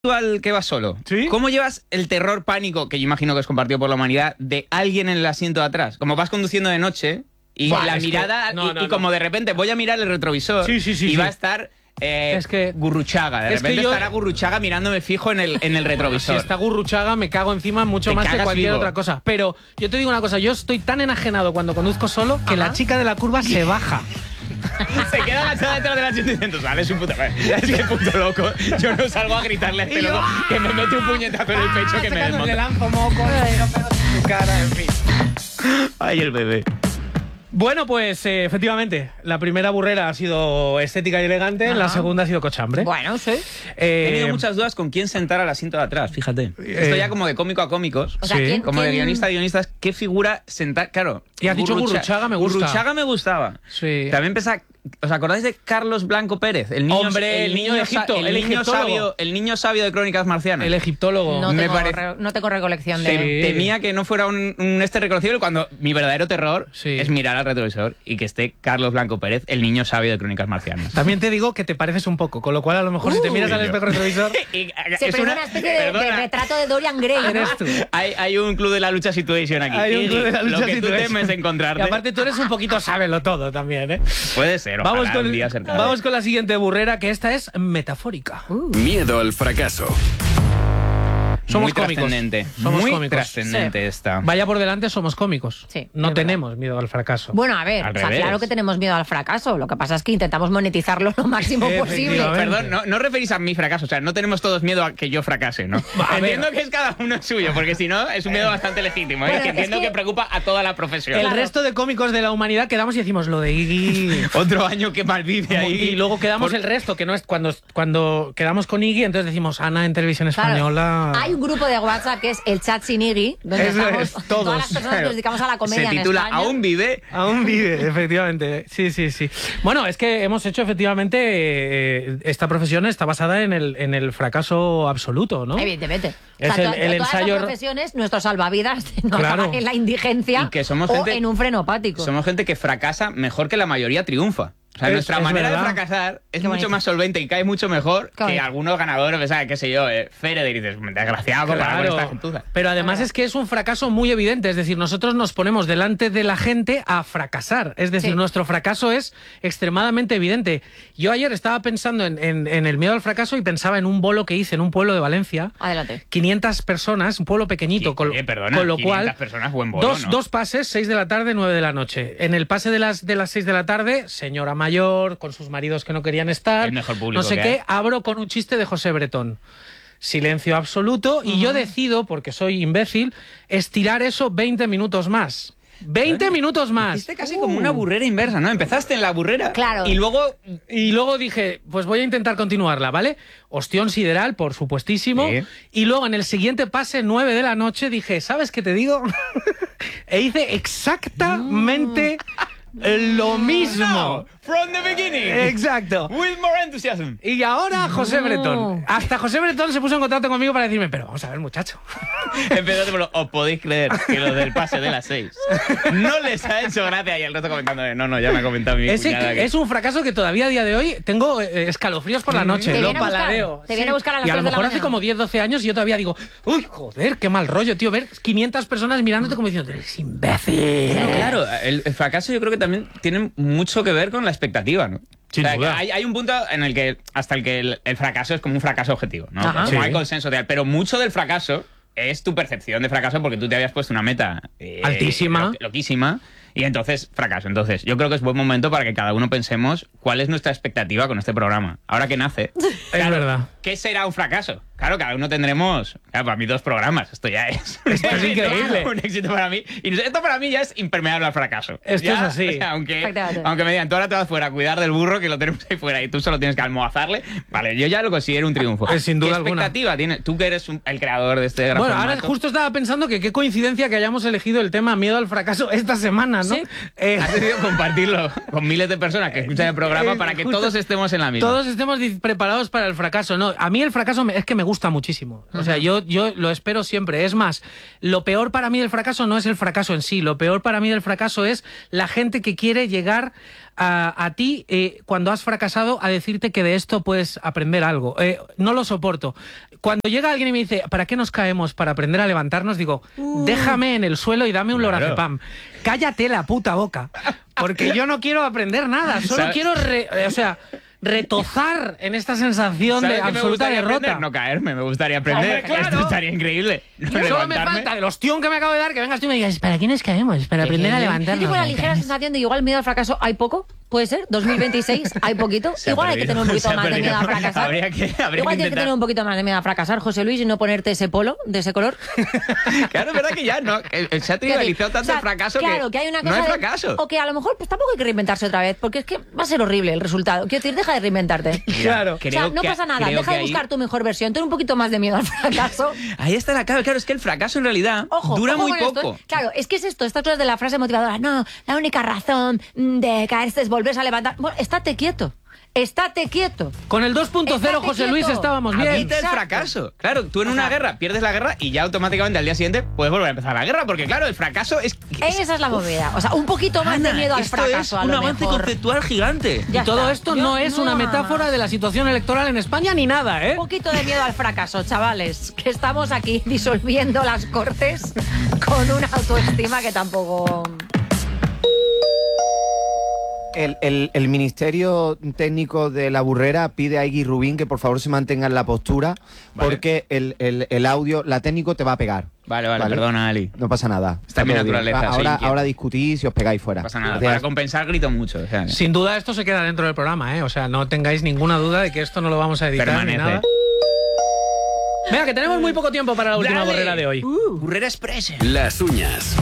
Al que vas solo. ¿Sí? ¿Cómo llevas el terror pánico, que yo imagino que es compartido por la humanidad, de alguien en el asiento de atrás? Como vas conduciendo de noche y Buah, la es que- mirada, no, y no, como de repente voy a mirar el retrovisor y va a estar Es que- Gurruchaga. De es que repente yo- estará Gurruchaga mirándome fijo en el Si retrovisor. está Gurruchaga, me cago encima mucho Te más que cagas cualquier vivo. otra cosa. Pero yo te digo una cosa, yo estoy tan enajenado cuando conduzco solo que la chica de la curva se baja. Se queda agachada detrás del asiento diciendo, sale su puta madre. Es que puto loco. Yo no salgo a gritarle a este Y yo, loco que me mete un puñetazo en el pecho que me Sacando, le desmonta. lanzo moco, y lo pego en su cara, en fin. Ay, el bebé. Bueno, pues efectivamente, la primera burrera ha sido estética y elegante, la segunda ha sido cochambre. Bueno, sí. He tenido muchas dudas con quién sentar al asiento de atrás, fíjate. Esto ya como de cómico a cómicos. O sea, Sí. ¿quién- Como de quién- guionista a guionistas, ¿qué figura sentar? Claro. Y has dicho Gurruchaga, me gusta. Gurruchaga me gustaba. Sí. También pensaba, ¿os acordáis de Carlos Blanco Pérez? El niño, Hombre, el niño de Egipto, el egiptólogo. el niño sabio de Crónicas Marcianas. El egiptólogo. No Me tengo, parece- no tengo recolección de... Sí. Temía que no fuera un reconocible cuando mi verdadero terror Sí. es mirar al retrovisor y que esté Carlos Blanco Pérez, el niño sabio de Crónicas Marcianas. También te digo que te pareces un poco, con lo cual a lo mejor si te miras al espejo retrovisor, Y, Se es parece una especie de perdona, retrato de Dorian Gray, ¿no? eres tú. hay un club de la lucha situation aquí. Hay un club de la lucha Lo que tú situation. temes encontrarte. Y aparte tú eres un poquito sábelo todo también, ¿eh? Puede ser, ojalá Vamos con, un día ser cada vamos vez. con la siguiente burrera, que esta es metafórica. Miedo al fracaso. Somos muy cómicos. trascendente. Somos muy cómicos. trascendente esta. Vaya por delante, somos cómicos. Sí, No es tenemos miedo al fracaso. Bueno, a ver, Al o sea, revés. claro que tenemos miedo al fracaso. Lo que pasa es que intentamos monetizarlo lo máximo posible. Efectivamente. Perdón, no referís a mi fracaso, o sea, no tenemos todos miedo a que yo fracase, ¿no? A ver. Entiendo que es cada uno suyo, porque si no, es un miedo bastante legítimo, ¿eh? Bueno, que es entiendo que- que preocupa a toda la profesión. El Claro. resto de cómicos de la humanidad quedamos y decimos lo de Iggy. Otro año que malvive ahí. Y luego quedamos Por- el resto, que no es cuando quedamos con Iggy, entonces decimos Ana en televisión Claro, española. hay un grupo de WhatsApp que es el chat sin Iggy, donde Eso estamos es, todos. todas las personas que nos dedicamos a la comedia Se en titula España. ¿Aún vive? Aún vive, efectivamente. Sí, sí, sí. Bueno, es que hemos hecho efectivamente esta profesión está basada en el fracaso absoluto, ¿no? Evidentemente. Es el todas ensayo- las profesiones, nuestros salvavidas nos Claro. acaban en la indigencia Y que somos o gente- en un frenopático. Somos gente que fracasa mejor que la mayoría triunfa. O sea, Es- nuestra es manera verdad. de fracasar es Qué mucho bonito. más solvente y cae mucho mejor Qué que bonito. algunos ganadores, ¿sabes? Qué sé yo, Federer, y dices, desgraciado comparado con esta gentuza. Pero además es que es un fracaso muy evidente, es decir, nosotros nos ponemos delante de la gente a fracasar, es decir, Sí. nuestro fracaso es extremadamente evidente. Yo ayer estaba pensando en el miedo al fracaso y pensaba en un bolo que hice en un pueblo de Valencia, Adelante. 500 personas, un pueblo pequeñito, con, Oye, perdona, con lo 500 cual personas, buen bolo, ¿no? dos pases, 6 de la tarde, 9 de la noche. En el pase de las 6 de la tarde, señora mayor, con sus maridos que no querían estar, El mejor público no sé que qué, hay. abro con un chiste de José Bretón. Silencio absoluto y yo decido, porque soy imbécil, estirar eso 20 minutos más. 20 minutos más. Hiciste casi como una burrera inversa, ¿no? Empezaste en la burrera Claro. y luego Y luego dije, pues voy a intentar continuarla, ¿vale? Ostión sideral, por supuestísimo. Sí. Y luego en el siguiente pase, 9 de la noche, dije, ¿sabes qué te digo? E hice exactamente lo mismo. From the beginning. Exacto. With more enthusiasm. Y ahora José Bretón. Hasta José Bretón se puso en contacto conmigo para decirme, pero vamos a ver, muchacho. Empezaste por lo, os podéis creer que lo del pase de las 6 no les ha hecho gracia y el resto comentando, no, ya me ha comentado mi cuñada que- Es un fracaso que todavía a día de hoy tengo escalofríos por la noche. Te Lo viene a buscar, paladeo. te viene a buscar a las Y a lo 3 de la mejor hace mañana. como 10, 12 años y yo todavía digo, uy, joder, qué mal rollo, tío, ver 500 personas mirándote como diciendo, eres imbécil. Pero claro, el fracaso yo creo que también tiene mucho que ver con la expectativa, ¿no? Sin duda. que hay un punto en el que hasta el que el fracaso es como un fracaso objetivo, ¿no? Ajá. Como Sí. hay consenso tal, pero mucho del fracaso es tu percepción de fracaso porque tú te habías puesto una meta Altísima. loquísima y entonces fracaso. Entonces yo creo que es buen momento para que cada uno pensemos cuál es nuestra expectativa con este programa. Ahora que nace, Es verdad. ¿qué será un fracaso? Claro, cada uno tendremos, claro, para mí 2 programas. Esto ya es un Esto es éxito, increíble. Un éxito para mí. Y esto para mí ya es impermeable al fracaso. Esto Ya, es así. o sea, aunque Exactamente. me digan, tú ahora te vas fuera a cuidar del burro que lo tenemos ahí fuera y tú solo tienes que almohazarle. Vale, yo ya lo considero un triunfo. Sin duda ¿Qué alguna. expectativa tienes? Tú que eres el creador de este gran Bueno, ahora formato. justo estaba pensando que qué coincidencia que hayamos elegido el tema miedo al fracaso esta semana. personas, ¿no? Sí. Has decidido compartirlo con miles de personas que escuchan el programa para que justo, todos estemos en la misma. todos estemos preparados para el fracaso. No, a mí el fracaso es que me gusta muchísimo. O sea, yo lo espero siempre. Es más, lo peor para mí del fracaso no es el fracaso en sí. Lo peor para mí del fracaso es la gente que quiere llegar a ti cuando has fracasado a decirte que de esto puedes aprender algo. No lo soporto. Cuando llega alguien y me dice, ¿para qué nos caemos? Para aprender a levantarnos, digo, déjame en el suelo y dame un Claro. lorazepam. Cállate la puta boca. Porque yo no quiero aprender nada. Solo ¿Sabes? quiero retozar en esta sensación ¿Sabes de qué me absoluta gustaría derrota. aprender? No caerme, me gustaría aprender. Hombre, claro. Esto estaría increíble. No Solo me levantarme. falta el ostión que me acabo de dar, que vengas tú y me digas, ¿para qué nos caemos? Para aprender a Yo levantarnos. tengo la ligera sensación de que igual miedo al fracaso hay poco. ¿Puede ser? ¿2026? ¿Hay poquito? Se ha Igual hay que perdido, tener un poquito se ha más de perdido. miedo a fracasar. Habría que Igual tienes que intentar. tener un poquito más de miedo a fracasar, José Luis, y no ponerte ese polo de ese color. Claro, es verdad que ya no. Se ha trivializado tanto O sea, el fracaso claro, que hay una cosa no es de- fracaso. o que a lo mejor pues tampoco hay que reinventarse otra vez, porque es que va a ser horrible el resultado. Quiero decir, deja de reinventarte. Claro. O sea, no pasa nada, deja de buscar tu mejor versión. Ten un poquito más de miedo al fracaso. Ahí está la clave. Claro, es que el fracaso en realidad Ojo, dura ojo muy con esto, poco. Claro, es que es esto, estas cosas de la frase motivadora. No, la única razón de caerse es volverse a levantar. Bueno, estate quieto. Estate quieto. Con el 2.0, Estate José Luis, quieto. estábamos bien. Evita el Exacto. fracaso. Claro, tú en O una sea, guerra pierdes la guerra y ya automáticamente al día siguiente puedes volver a empezar la guerra. Porque claro, el fracaso es... Esa es la movida. O sea, un poquito más de Ana, miedo al esto fracaso es a un lo avance mejor. conceptual gigante. Ya Y todo está. esto Yo no es una nada metáfora más. de la situación electoral en España ni nada, ¿eh? Un poquito de miedo al fracaso, chavales. Que estamos aquí disolviendo las cortes con una autoestima que tampoco... El Ministerio Técnico de la Burrera pide a Iggy Rubín que por favor se mantenga en la postura, Vale. porque el audio, la técnico te va a pegar. Vale, perdona, Ali. No pasa nada. Está en mi todo bien. naturaleza, soy Ahora, inquieto. ahora discutís y os pegáis fuera. No pasa nada. Gracias. Para compensar grito mucho. O sea, Sin duda esto se queda dentro del programa, ¿eh? O sea, no tengáis ninguna duda de que esto no lo vamos a editar Permanece. ni nada. Venga, que tenemos muy poco tiempo para la última Dale. borrera de hoy. Burrera Express. Las uñas.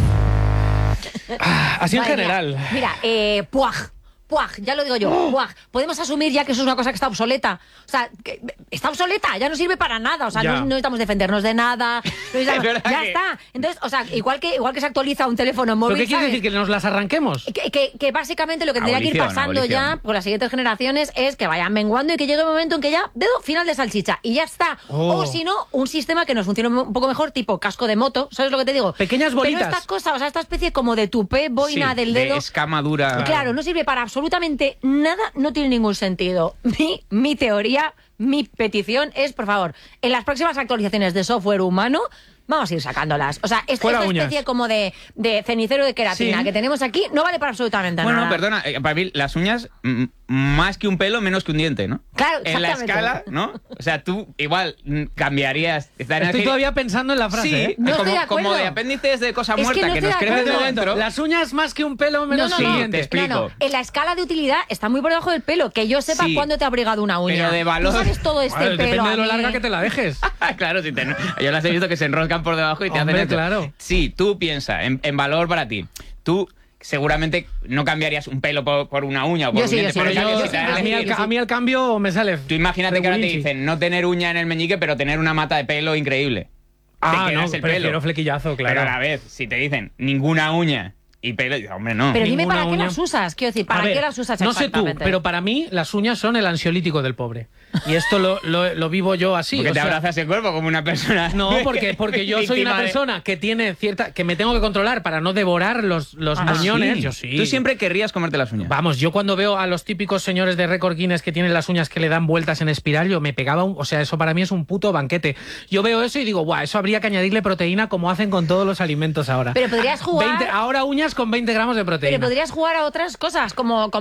Así en Madre general. mía. Mira, puaj. Puaj, ya lo digo yo, puaj. Podemos asumir ya que eso es una cosa que está obsoleta. O sea, que está obsoleta, ya no sirve para nada. O sea, Ya. no necesitamos defendernos de nada. No necesitamos- Es verdad ya que- está. Entonces, o sea, igual que se actualiza un teléfono ¿Pero móvil. qué quiere ¿sabes? decir? ¿Que nos las arranquemos? Que básicamente lo que tendría que ir Abolición, pasando abolición. ya por las siguientes generaciones es que vayan menguando y que llegue un momento en que ya dedo final de salchicha y ya está. Oh. O si no, un sistema que nos funcione un poco mejor, tipo casco de moto, ¿sabes lo que te digo? Pequeñas bolitas. Pero esta cosa, o sea, esta especie como de tupé, boina Sí, del de dedo. escama dura. Claro, no sirve para absolutamente nada, no tiene ningún sentido. Mi teoría, mi petición es, por favor, en las próximas actualizaciones de software humano, vamos a ir sacándolas. O sea, esta Fuera especie uñas. como de cenicero de queratina Sí. que tenemos aquí no vale para absolutamente Bueno, nada. perdona, para mí las uñas, más que un pelo, menos que un diente, ¿no? Claro, En la exactamente. escala, ¿no? O sea, tú igual cambiarías... Estoy todavía pensando en la frase, Sí, ¿eh? No estoy de como acuerdo. de apéndices de cosa Es que muerta no que estoy nos de crecen de acuerdo. dentro. Las uñas más que un pelo, menos No, que no, un no. Sí, te diente. explico. En la escala de utilidad está muy por debajo del pelo. Que yo sepa Sí. cuándo te ha abrigado una uña. Pero de valor- ¿Tú sabes todo este Bueno, pelo? depende de lo a mí? larga que te la dejes. Claro, si yo las he visto que se enroscan por debajo y te Hombre, hacen esto. claro. Sí, tú piensa en valor para ti. Tú seguramente no cambiarías un pelo por una uña o por Yo un sí, diente. yo sí, pero yo en cambio, sí, si te dan yo a sí, elegir, yo sí. A mí el cambio me sale. tú imagínate que ahora te regulinchi. dicen no tener uña en el meñique, pero tener una mata de pelo increíble. Ah, te no, quedas el prefiero pelo. flequillazo, claro. Pero a la vez, si te dicen ninguna uña y pelo, dices, hombre, no. Pero dime Ninguna para qué uña. las usas. Quiero decir, A ¿para ver, qué las usas no sé tú, exactamente? pero para mí las uñas son el ansiolítico del pobre. Y esto lo vivo yo así. Porque o te sea, abrazas el cuerpo como una persona. No, porque yo soy víctima una de- persona que tiene cierta... que me tengo que controlar para no devorar los muñones. Sí. Yo sí. Tú siempre querrías comerte las uñas. Vamos, yo cuando veo a los típicos señores de récord Guinness que tienen las uñas que le dan vueltas en espiral, yo me pegaba o sea, eso para mí es un puto banquete. Yo veo eso y digo, guau, eso habría que añadirle proteína como hacen con todos los alimentos ahora. Pero podrías jugar... ahora uñas con 20 gramos de proteína. Pero podrías jugar a otras cosas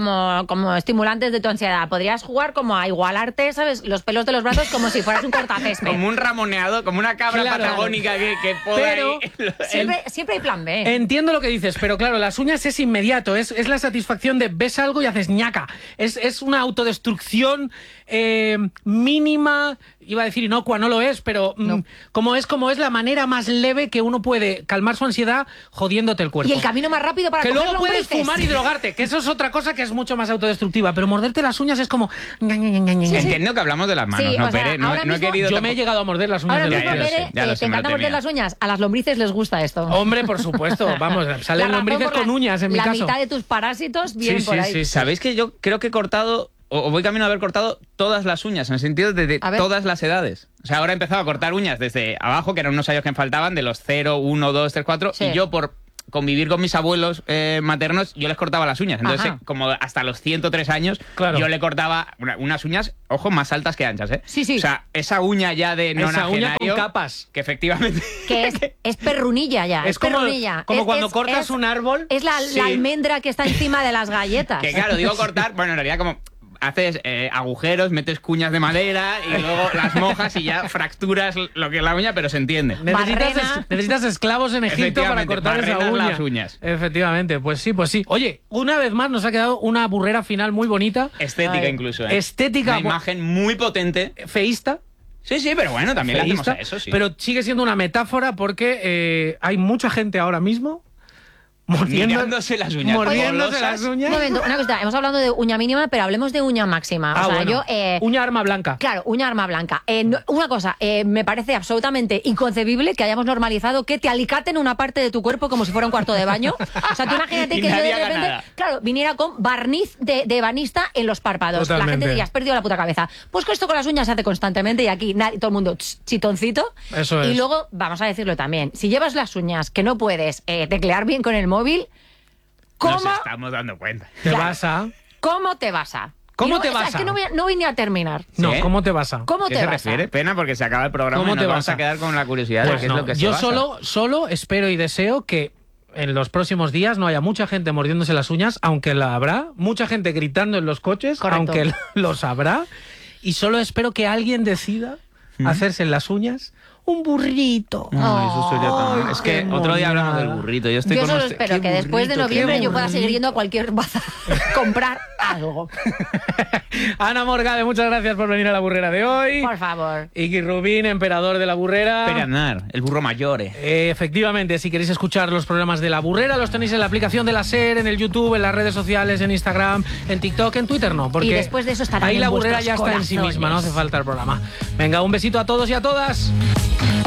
como estimulantes de tu ansiedad. Podrías jugar como a igualarte, ¿sabes? Los pelos de los brazos como si fueras un cortacésped. Como un ramoneado, como una cabra Claro. patagónica que poda Pero- ahí. Siempre hay plan B. Entiendo lo que dices, pero claro, las uñas es inmediato, es la satisfacción de ves algo y haces ñaca. Es una autodestrucción mínima iba a decir inocua, no lo es, pero como es la manera más leve que uno puede calmar su ansiedad jodiéndote el cuerpo. Y el camino más rápido para que coger luego puedes lombrices. fumar y drogarte, que eso es otra cosa que es mucho más autodestructiva, pero morderte las uñas es como... Entiendo que hablamos de las manos, Sí, no, o sea, Pere. No, ahora no he mismo- querido... Yo me he llegado a morder las uñas Ahora de mismo, ya lo los sé, Pere, ya lo sé, te me lo encanta morder temía. las uñas. A las lombrices les gusta esto. Hombre, por supuesto, vamos, salen La razón lombrices por la- con uñas en mi la caso. mitad de tus parásitos bien Sí, por sí, ahí. sí. ¿Sabéis que yo creo que he cortado, o voy camino a haber cortado todas las uñas, en el sentido de A ver. todas las edades? O sea, ahora he empezado a cortar uñas desde abajo, que eran unos años que me faltaban, de los 0, 1, 2, 3, 4, Sí. y yo por convivir con mis abuelos maternos, yo les cortaba las uñas. Entonces, Ajá. como hasta los 103 años, Claro. yo le cortaba unas uñas, ojo, más altas que anchas, ¿eh? Sí, sí. O sea, esa uña ya de Esa uña nonagenario, con capas. que efectivamente... Que es perrunilla ya. Es como, perrunilla. como Es- cuando es- cortas es- un árbol. Es la Sí. almendra que está encima de las galletas. Que claro, digo cortar, bueno, en realidad como haces agujeros, metes cuñas de madera y luego las mojas y ya fracturas lo que es la uña, pero se entiende. Barrena. Necesitas esclavos en Egipto para Efectivamente, cortar esa barrenas uña. las uñas. Efectivamente, pues sí, pues sí. Oye, una vez más nos ha quedado una burrera final muy bonita, Estética Ay. incluso, ¿eh? Estética, Una imagen muy potente. feísta. Sí, sí, pero bueno, también le hacemos feísta, a eso, sí. pero sigue siendo una metáfora porque hay mucha gente ahora mismo Mirándose las uñas. mordiéndose golosas. las Un uñas. momento, una cosa, hemos hablado de uña mínima, pero hablemos de uña máxima. Ah, o sea, bueno. yo. Uña arma blanca. Claro, uña arma blanca. Una cosa, me parece absolutamente inconcebible que hayamos normalizado que te alicaten una parte de tu cuerpo como si fuera un cuarto de baño. O sea, tú imagínate Y que yo nadie de haga repente, nada. claro, viniera con barniz de ebanista en los párpados. La Totalmente. gente diría, has perdido la puta cabeza. Pues que esto con las uñas se hace constantemente y aquí todo el mundo chitoncito. Eso Y es. luego, vamos a decirlo también, si llevas las uñas que no puedes teclear bien con el móvil, Nos ¿cómo? estamos dando cuenta. Te Claro. vas a... ¿Cómo te vas a? ¿Cómo Y no, te o sea, vas es a? que no voy ni a terminar. No, ¿Sí? ¿cómo te vas a? ¿Cómo ¿Qué te se vas a? refiere? Pena porque se acaba el programa ¿Cómo y nos te vamos vas a? a quedar con la curiosidad de Pues qué no, es lo que se yo basa. solo espero y deseo que en los próximos días no haya mucha gente mordiéndose las uñas, aunque la habrá, mucha gente gritando en los coches, Correcto. aunque los habrá, y solo espero que alguien decida hacerse en las uñas un burrito. Ay, eso sería tan... Ay, Es que qué otro día hablamos del monada. burrito. Yo estoy Yo con solo usted- espero Qué que después de burrito, qué noviembre yo pueda burrito. seguir yendo a cualquier bazar a comprar algo. Ana Morgade, muchas gracias por venir a la burrera de hoy. Por favor. Iki Rubín, emperador de la burrera. Pere Aznar, el burro mayor. Efectivamente, si queréis escuchar los programas de La Burrera, los tenéis en la aplicación de la SER, en el YouTube, en las redes sociales, en Instagram, en TikTok, en Twitter no, porque Y después de eso estarán ahí en La Burrera ya vuestros está en sí misma, no hace corazones. falta el programa. Venga, un besito a todos y a todas.